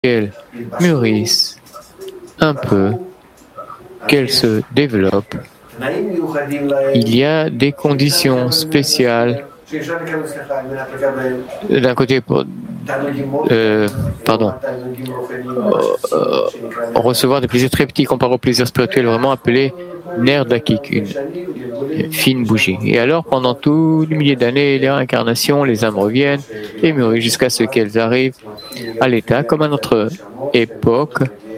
qu'elles mûrissent un peu, qu'elles se développent, il y a des conditions spéciales d'un côté pour recevoir des plaisirs très petits comparé aux plaisirs spirituels vraiment appelés nerfs d'Akik, une fine bougie. Et alors, pendant tous les milliers d'années, les réincarnations, les âmes reviennent et mûrissent jusqu'à ce qu'elles arrivent à l'état, comme à notre époque,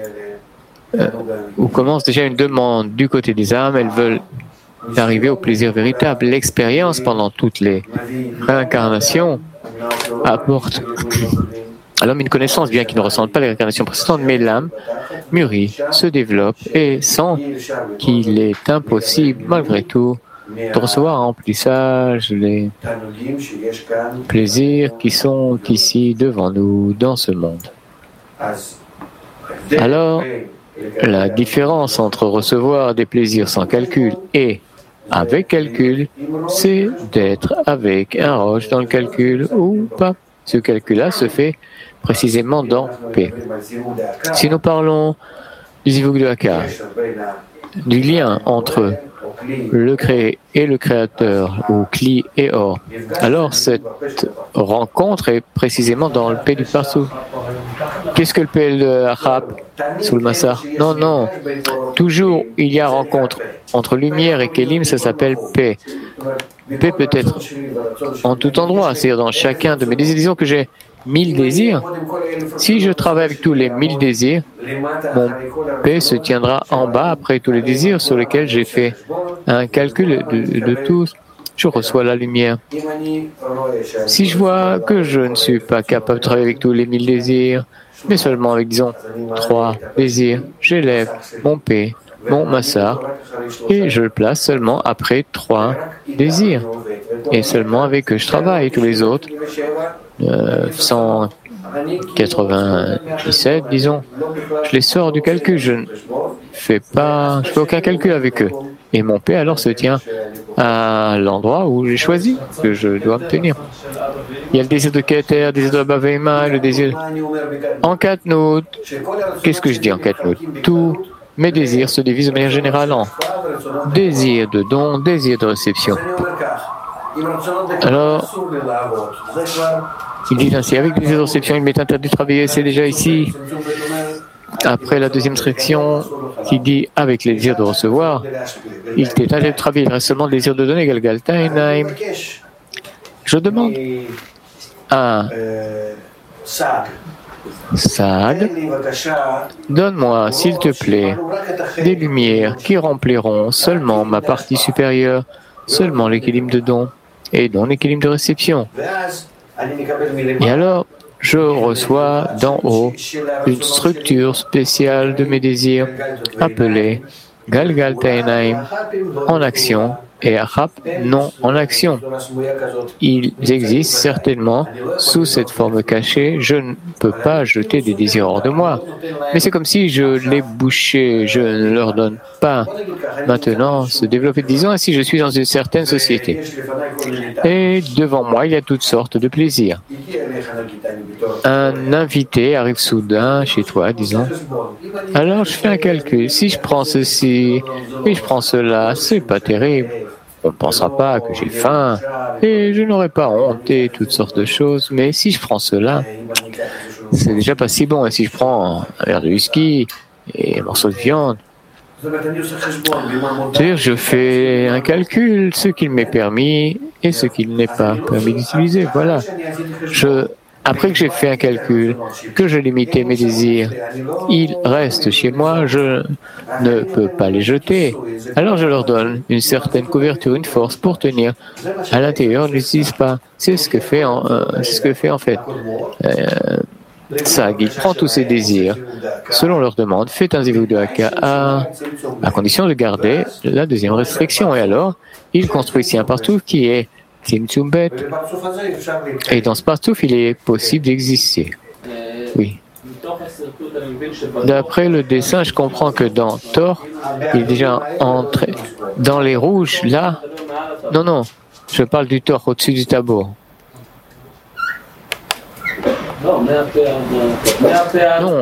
où commence déjà une demande du côté des âmes. Elles veulent arriver au plaisir véritable. L'expérience pendant toutes les réincarnations apporte à l'homme une connaissance, bien qu'il ne ressente pas les réincarnations précédentes, mais l'âme mûrit, se développe et sent qu'il est impossible, malgré tout, de recevoir un remplissage les plaisirs qui sont ici devant nous, dans ce monde. Alors, la différence entre recevoir des plaisirs sans calcul et avec calcul, c'est d'être avec un roche dans le calcul ou pas. Ce calcul-là se fait précisément dans P. Si nous parlons du Zivug de Hakar, du lien entre le créé et le créateur, ou Kli et Or, alors cette rencontre est précisément dans le P du Parsou. Qu'est-ce que le P de Achab sous le Massar? Non, non. Toujours il y a rencontre entre lumière et Kélim, ça s'appelle P. P peut être en tout endroit, c'est-à-dire dans chacun de mes désirs. Disons que j'ai 1000 désirs. Si je travaille avec tous les 1000 désirs, mon P se tiendra en bas après tous les désirs sur lesquels j'ai fait un calcul de tous. Je reçois la lumière. Si je vois que je ne suis pas capable de travailler avec tous les 1000 désirs, mais seulement avec, disons, 3 désirs, j'élève mon P, mon Massar, et je le place seulement après 3 désirs. Et seulement avec eux je travaille. Tous les autres, 197, disons, je les sors du calcul. Je ne fais aucun calcul avec eux. Et mon P alors se tient à l'endroit où j'ai choisi que je dois me tenir. Il y a le désir de Keter, le désir de Baveima, le désir en Katnout. Qu'est-ce que je dis en Katnout? Tous mes désirs se divisent de manière générale en désir de don, désir de réception. Alors, il dit ainsi, avec le désir de réception, il m'est interdit de travailler, c'est déjà ici. Après la deuxième section qui dit avec les désirs de recevoir, il t'est interdit de travailler, il reste seulement le désir de donner, Galgaltainaim. Je demande à Saad, donne-moi, s'il te plaît, des lumières qui rempliront seulement ma partie supérieure, seulement l'équilibre de don et non l'équilibre de réception. Et alors, je reçois d'en haut une structure spéciale de mes désirs appelée Galgaltainaim en action et Achab non en action. Ils existent certainement sous cette forme cachée. Je ne peux pas jeter des désirs hors de moi. Mais c'est comme si je les bouchais, je ne leur donne pas maintenant se développer. Disons ainsi, je suis dans une certaine société. Et devant moi, il y a toutes sortes de plaisirs. Un invité arrive soudain chez toi, disons. Alors je fais un calcul. Si je prends ceci et je prends cela, c'est pas terrible. On ne pensera pas que j'ai faim et je n'aurai pas honte et toutes sortes de choses. Mais si je prends cela, c'est déjà pas si bon. Et si je prends un verre de whisky et un morceau de viande, c'est-à-dire je fais un calcul, ce qu'il m'est permis et ce qu'il n'est pas permis d'utiliser. Voilà. Après que j'ai fait un calcul, que j'ai limité mes désirs, ils restent chez moi, je ne peux pas les jeter. Alors je leur donne une certaine couverture, une force pour tenir à l'intérieur, ne l'utilise pas. C'est ce que fait en fait Sag. Il prend tous ses désirs, selon leur demande, fait un zivug de Haka à condition de garder la deuxième restriction. Et alors, il construit ici un partout qui est Tzimtzum-Bet. Et dans ce partouf, il est possible d'exister. Oui. D'après le dessin, je comprends que dans Thor, il est déjà entré dans les rouges, là. Non, je parle du Thor au-dessus du tableau. Non,